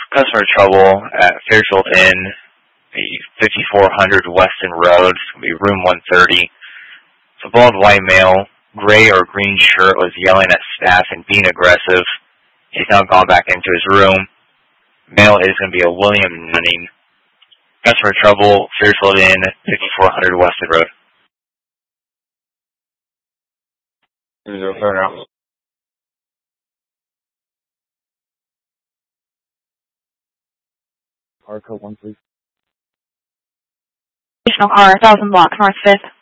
Customer trouble at Fairfield Inn, the 5400 Weston Road. It's going to be room 130. It's a bald white male, gray or green shirt, was yelling at staff and being aggressive. He's now gone back into his room. Male is going to be a William Nunning. Customer trouble, Fairfield Inn, 5400 Weston Road. 0 now. R code 1, please. R 1000 block, North 5th.